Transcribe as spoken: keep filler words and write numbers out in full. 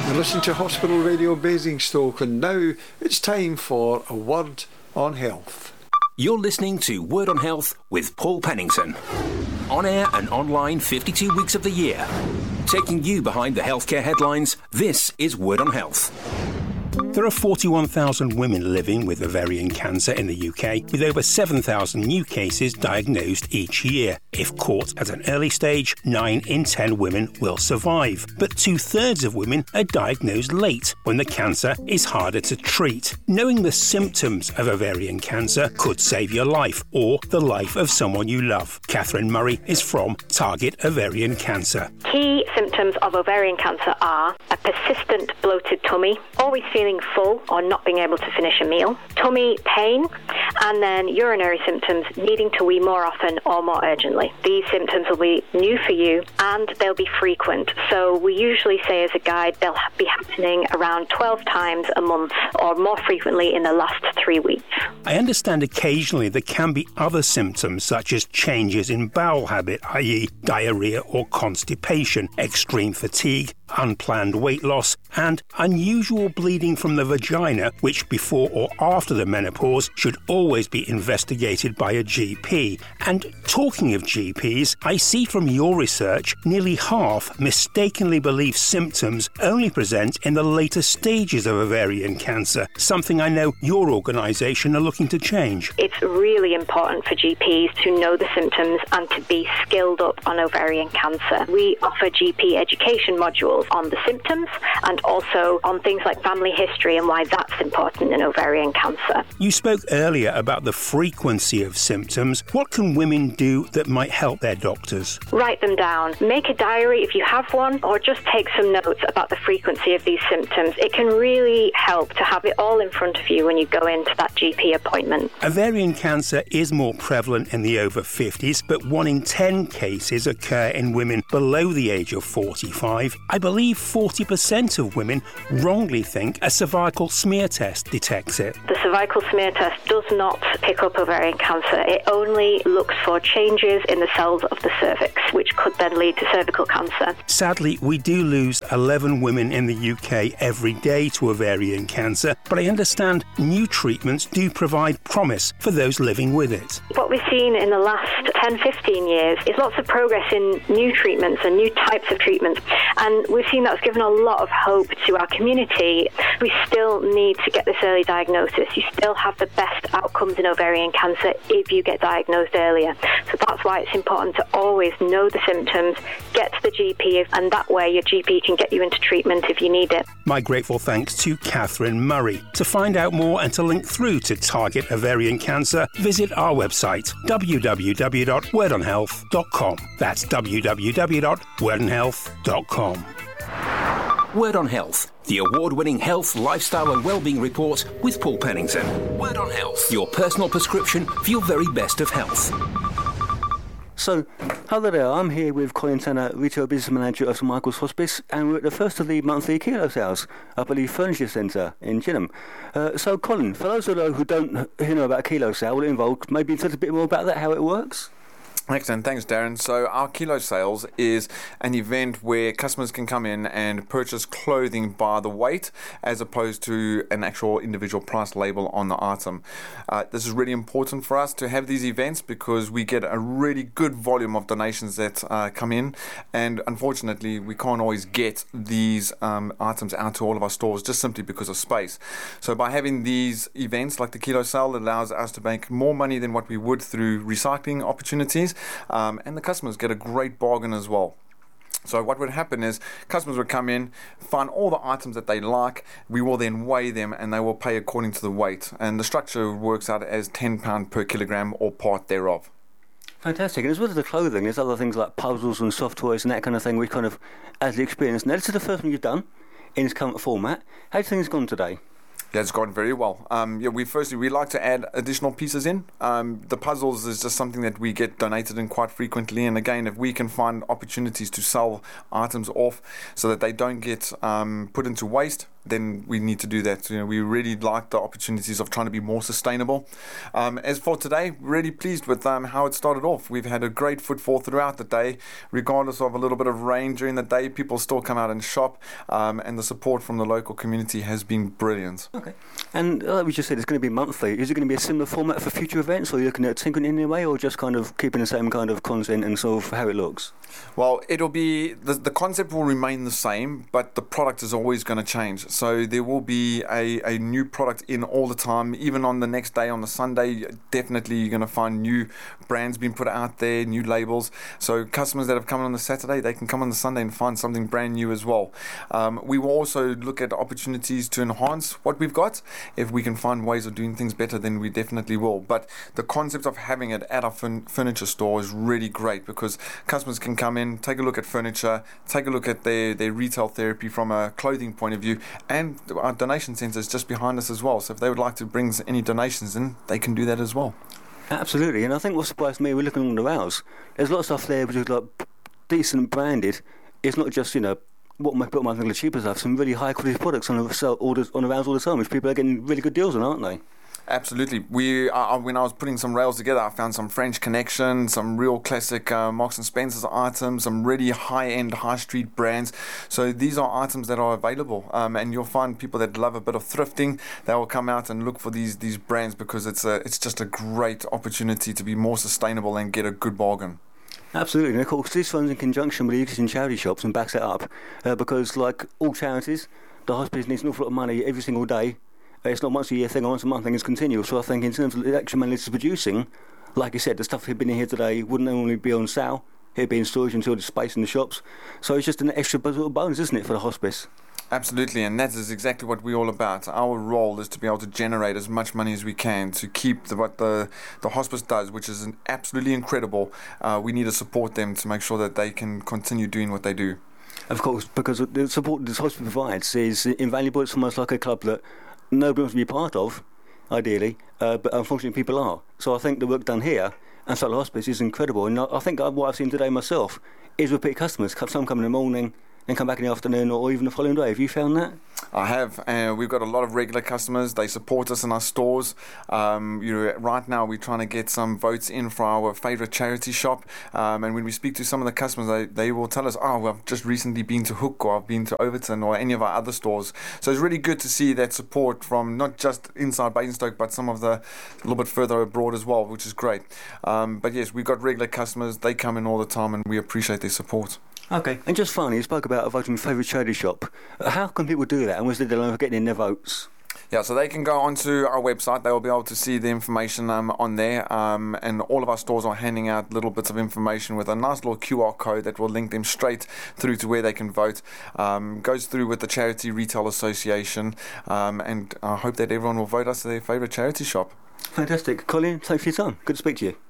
You're listening to Hospital Radio Basingstoke, and now it's time for a word on health. You're listening to Word on Health with Paul Pennington. On air and online fifty-two weeks of the year. Taking you behind the healthcare headlines, this is Word on Health. There are forty-one thousand women living with ovarian cancer in the U K, with over seven thousand new cases diagnosed each year. If caught at an early stage, nine in ten women will survive. But two-thirds of women are diagnosed late, when the cancer is harder to treat. Knowing the symptoms of ovarian cancer could save your life, or the life of someone you love. Catherine Murray is from Target Ovarian Cancer. Key symptoms of ovarian cancer are a persistent bloated tummy, always feeling full or not being able to finish a meal, tummy pain, and then urinary symptoms, needing to wee more often or more urgently. These symptoms will be new for you and they'll be frequent. So we usually say as a guide they'll be happening around twelve times a month or more frequently in the last three weeks. I understand occasionally there can be other symptoms such as changes in bowel habit, that is diarrhea or constipation, extreme fatigue, unplanned weight loss, and unusual bleeding from the vagina, which before or after the menopause should always be investigated by a G P. And talking of G Ps, I see from your research nearly half mistakenly believe symptoms only present in the later stages of ovarian cancer, something I know your organisation are looking to change. It's really important for G Ps to know the symptoms and to be skilled up on ovarian cancer. We offer G P education modules on the symptoms and also on things like family history and why that's important in ovarian cancer. You spoke earlier about the frequency of symptoms. What can women do that might help their doctors? Write them down. Make a diary if you have one, or just take some notes about the frequency of these symptoms. It can really help to have it all in front of you when you go into that G P appointment. Ovarian cancer is more prevalent in the over fifties, but one in ten cases occur in women below the age of forty-five. I believe forty percent of women wrongly think a cervical smear test detects it. The cervical smear test does not pick up ovarian cancer. It only looks for changes in the cells of the cervix, which could then lead to cervical cancer. Sadly, we do lose eleven women in the U K every day to ovarian cancer, but I understand new treatments do provide promise for those living with it. What we've seen in the last ten, fifteen years is lots of progress in new treatments and new types of treatments, and we've seen that's given a lot of hope to our community. We still need to get this early diagnosis. You still have the best outcomes in ovarian cancer if you get diagnosed earlier. So that's why it's important to always know the symptoms, get to the G P, and that way your G P can get you into treatment if you need it. My grateful thanks to Catherine Murray. To find out more and to link through to Target Ovarian Cancer, visit our website w w w dot word on health dot com. That's w w w dot word on health dot com. Word on Health, the award-winning health, lifestyle and wellbeing report with Paul Pennington. Word on Health, your personal prescription for your very best of health. So, hello there, I'm here with Colin Tanner, Retail Business Manager of St Michael's Hospice, and we're at the first of the monthly kilo sales up at the Furniture Centre in Gillingham. Uh, so, Colin, for those of you who don't know about a kilo sale, what it involves, maybe tell us a bit more about that, how it works? Excellent, thanks Darren. So our Kilo Sales is an event where customers can come in and purchase clothing by the weight as opposed to an actual individual price label on the item. Uh, this is really important for us to have these events because we get a really good volume of donations that uh, come in, and unfortunately we can't always get these um, items out to all of our stores just simply because of space. So by having these events like the Kilo Sale, it allows us to make more money than what we would through recycling opportunities. Um, and the customers get a great bargain as well. So what would happen is customers would come in, find all the items that they like, we will then weigh them and they will pay according to the weight. And the structure works out as ten pounds per kilogram or part thereof. Fantastic. And as well as the clothing, there's other things like puzzles and soft toys and that kind of thing which kind of adds the experience. Now, this is the first one you've done in its current format. How's things gone today? Yeah, it's gone very well. Um, yeah, we firstly we like to add additional pieces in. Um, the puzzles is just something that we get donated in quite frequently, and again, if we can find opportunities to sell items off so that they don't get um, put into waste, then we need to do that. You know, we really like the opportunities of trying to be more sustainable. Um, as for today, really pleased with um, how it started off. We've had a great footfall throughout the day, regardless of a little bit of rain during the day. People still come out and shop, um, and the support from the local community has been brilliant. Okay. And like we just said, it's going to be monthly. Is it going to be a similar format for future events, or are you looking at tinkering in any way, or just kind of keeping the same kind of content and sort of how it looks? Well, it'll be, the, the concept will remain the same, but the product is always going to change. So there will be a, a new product in all the time. Even on the next day, on the Sunday, definitely you're going to find new brands being put out there, new labels. So customers that have come on the Saturday, they can come on the Sunday and find something brand new as well. Um, we will also look at opportunities to enhance what we've got. If we can find ways of doing things better, then we definitely will. But the concept of having it at our fun- furniture store is really great, because customers can come in, take a look at furniture, take a look at their, their retail therapy from a clothing point of view, and our donation centre is just behind us as well. So if they would like to bring any donations in, they can do that as well. Absolutely, and I think what surprised me, we're looking on the rails, there's a lot of stuff there which is like decent branded. It's not just, you know, what my put my thing the cheaper stuff, some really high quality products on the sell orders on the rails all the time, which people are getting really good deals on, aren't they? Absolutely. We uh, when I was putting some rails together, I found some French Connection, some real classic uh, Marks and Spencer's items, some really high-end high street brands. So these are items that are available, um, and you'll find people that love a bit of thrifting, they will come out and look for these these brands, because it's a it's just a great opportunity to be more sustainable and get a good bargain. Absolutely, and of course this runs in conjunction with the existing charity shops and backs it up, uh, because like all charities, the hospice needs an awful lot of money every single day. It's not once a year thing or once a month thing, it's continual. So I think in terms of the extra money it's producing, like you said, the stuff that had been in here today wouldn't only be on sale, it'd be in storage until there's space in the shops. So it's just an extra bonus, isn't it, for the hospice? Absolutely, and that is exactly what we're all about. Our role is to be able to generate as much money as we can to keep the, what the, the hospice does, which is an absolutely incredible. Uh, we need to support them to make sure that they can continue doing what they do. Of course, because the support this hospice provides is invaluable. It's almost like a club that nobody wants to be part of, ideally, uh, but unfortunately people are. So I think the work done here and Solar Hospice is incredible, and I think what I've seen today myself is repeat customers. Some come in the morning and come back in the afternoon or even the following day. Have you found that? I have, and uh, we've got a lot of regular customers. They support us in our stores. Um, you know, right now we're trying to get some votes in for our favourite charity shop, um, and when we speak to some of the customers, they, they will tell us, oh, well, I've just recently been to Hook, or I've been to Overton, or any of our other stores. So it's really good to see that support from not just inside Basingstoke, but some of the a little bit further abroad as well, which is great. Um, but yes, we've got regular customers. They come in all the time, and we appreciate their support. Okay, and just finally, you spoke about voting favourite charity shop. How can people do that, and what's the deadline for getting in their votes? Yeah, so they can go onto our website. They will be able to see the information um, on there, um, and all of our stores are handing out little bits of information with a nice little Q R code that will link them straight through to where they can vote. Um, goes through with the Charity Retail Association, um, and I hope that everyone will vote us their favourite charity shop. Fantastic. Colin, thanks for your time. Good to speak to you.